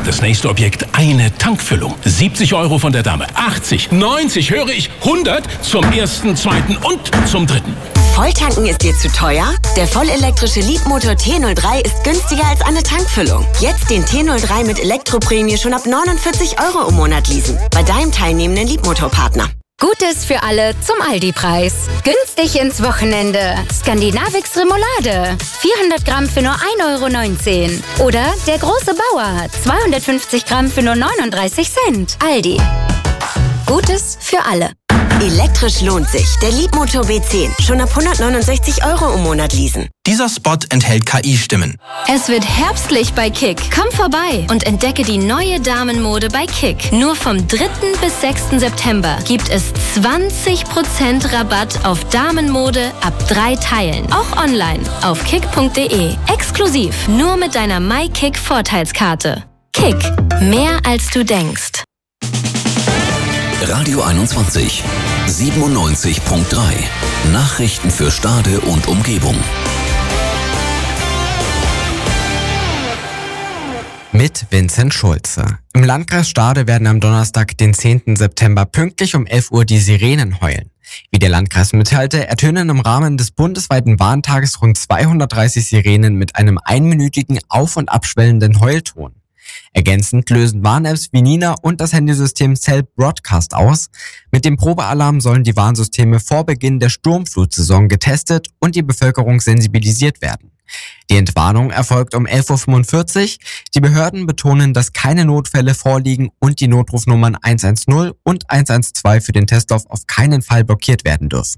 Das nächste Objekt, eine Tankfüllung. 70 € von der Dame. 80, 90, höre ich, 100 zum ersten, zweiten und zum dritten. Volltanken ist dir zu teuer? Der vollelektrische Leapmotor T03 ist günstiger als eine Tankfüllung. Jetzt den T03 mit Elektroprämie schon ab 49 € im Monat leasen. Bei deinem teilnehmenden Leapmotor-Partner. Gutes für alle zum Aldi-Preis. Günstig ins Wochenende. Skandinavix Remoulade. 400 Gramm für nur 1,19 €. Oder der große Bauer. 250 Gramm für nur 39 Cent. Aldi. Gutes für alle. Elektrisch lohnt sich. Der Leapmotor B10. Schon ab 169 € im Monat leasen. Dieser Spot enthält KI-Stimmen. Es wird herbstlich bei Kick. Komm vorbei und entdecke die neue Damenmode bei Kick. Nur vom 3. bis 6. September gibt es 20% Rabatt auf Damenmode ab 3 Teilen. Auch online auf kick.de. Exklusiv nur mit deiner MyKick-Vorteilskarte. Kick. Mehr als du denkst. Radio 21 97.3. Nachrichten für Stade und Umgebung. Mit Vincent Schulze. Im Landkreis Stade werden am Donnerstag, den 10. September, pünktlich um 11 Uhr die Sirenen heulen. Wie der Landkreis mitteilte, ertönen im Rahmen des bundesweiten Warntages rund 230 Sirenen mit einem einminütigen auf- und abschwellenden Heulton. Ergänzend lösen Warn-Apps wie Nina und das Handysystem Cell Broadcast aus. Mit dem Probealarm sollen die Warnsysteme vor Beginn der Sturmflutsaison getestet und die Bevölkerung sensibilisiert werden. Die Entwarnung erfolgt um 11:45 Uhr. Die Behörden betonen, dass keine Notfälle vorliegen und die Notrufnummern 110 und 112 für den Testlauf auf keinen Fall blockiert werden dürfen.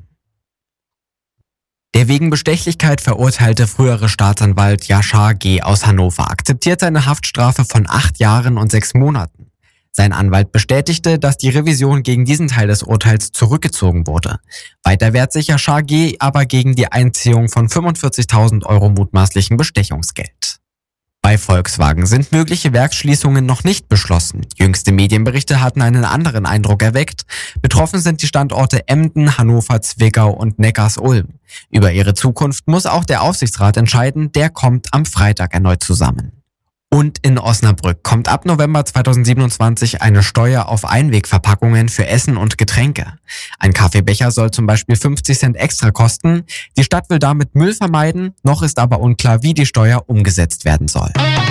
Der wegen Bestechlichkeit verurteilte frühere Staatsanwalt Yashar G. aus Hannover akzeptiert seine Haftstrafe von 8 Jahren und 6 Monaten. Sein Anwalt bestätigte, dass die Revision gegen diesen Teil des Urteils zurückgezogen wurde. Weiter wehrt sich Yashar G. aber gegen die Einziehung von 45.000 € mutmaßlichen Bestechungsgeld. Bei Volkswagen sind mögliche Werksschließungen noch nicht beschlossen. Jüngste Medienberichte hatten einen anderen Eindruck erweckt. Betroffen sind die Standorte Emden, Hannover, Zwickau und Neckarsulm. Über ihre Zukunft muss auch der Aufsichtsrat entscheiden. Der kommt am Freitag erneut zusammen. Und in Osnabrück kommt ab November 2027 eine Steuer auf Einwegverpackungen für Essen und Getränke. Ein Kaffeebecher soll zum Beispiel 50 Cent extra kosten. Die Stadt will damit Müll vermeiden. Noch ist aber unklar, wie die Steuer umgesetzt werden soll.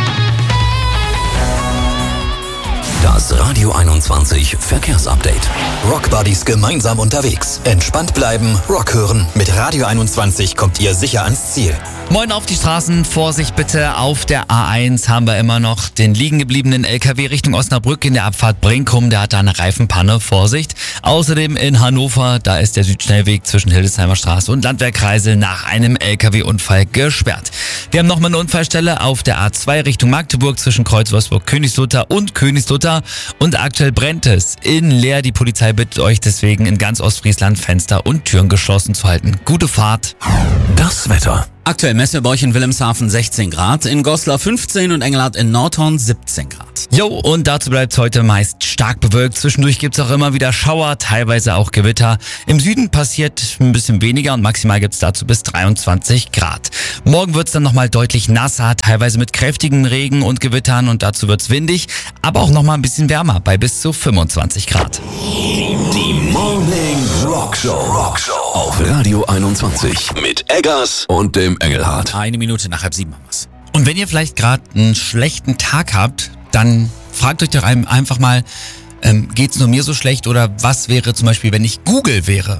Das Radio 21 Verkehrsupdate. Rockbuddies gemeinsam unterwegs. Entspannt bleiben, Rock hören. Mit Radio 21 kommt ihr sicher ans Ziel. Moin auf die Straßen, Vorsicht bitte. Auf der A1 haben wir immer noch den liegen gebliebenen LKW Richtung Osnabrück in der Abfahrt Brinkum. Der hat da eine Reifenpanne, Vorsicht. Außerdem in Hannover, da ist der Südschnellweg zwischen Hildesheimer Straße und Landwehrkreisel nach einem LKW-Unfall gesperrt. Wir haben nochmal eine Unfallstelle auf der A2 Richtung Magdeburg zwischen Kreuz Wolfsburg, Königslutter und Königslutter. Und aktuell brennt es in Leer. Die Polizei bittet euch deswegen in ganz Ostfriesland Fenster und Türen geschlossen zu halten. Gute Fahrt. Das Wetter. Aktuell messen wir bei euch in Wilhelmshaven 16 Grad, in Goslar 15 und Engelhardt in Nordhorn 17 Grad. Jo, und dazu bleibt es heute meist stark bewölkt. Zwischendurch gibt's auch immer wieder Schauer, teilweise auch Gewitter. Im Süden passiert ein bisschen weniger und maximal gibt's dazu bis 23 Grad. Morgen wird's dann nochmal deutlich nasser, teilweise mit kräftigen Regen und Gewittern und dazu wird's windig, aber auch nochmal ein bisschen wärmer bei bis zu 25 Grad. Die Morning Rockshow auf Radio 21 mit Eggers und dem Engelhardt. 1 Minute nach 6:30 haben wir's. Und wenn ihr vielleicht gerade einen schlechten Tag habt, dann fragt euch doch einfach mal, geht's nur mir so schlecht oder was wäre zum Beispiel, wenn ich Google wäre?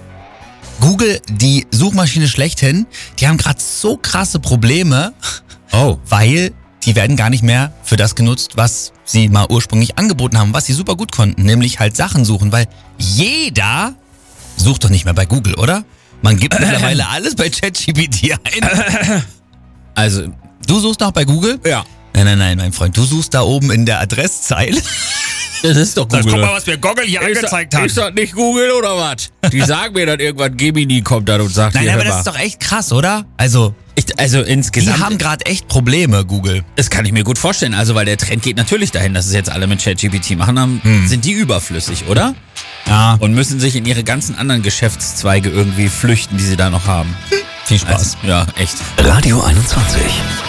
Google, die Suchmaschine schlechthin, die haben gerade so krasse Probleme, weil die werden gar nicht mehr für das genutzt, was sie mal ursprünglich angeboten haben, was sie super gut konnten, nämlich halt Sachen suchen, weil jeder sucht doch nicht mehr bei Google, oder? Man gibt mittlerweile alles bei ChatGPT ein. Also, du suchst noch bei Google? Ja. Nein, mein Freund, du suchst da oben in der Adresszeile. Das ist doch Google. Guck mal, was mir Google hier angezeigt hat. Ist das nicht Google oder was? Die sagen mir dann irgendwann, Gemini kommt dann und sagt, Nein, hier, aber hör das mal. ist doch echt krass, oder? Also insgesamt. die haben gerade echt Probleme, Google. Das kann ich mir gut vorstellen. Also, weil der Trend geht natürlich dahin, dass es jetzt alle mit ChatGPT machen, dann sind die überflüssig, oder? Ja. Und müssen sich in ihre ganzen anderen Geschäftszweige irgendwie flüchten, die sie da noch haben. Viel Spaß. Also, ja, echt. Radio 21.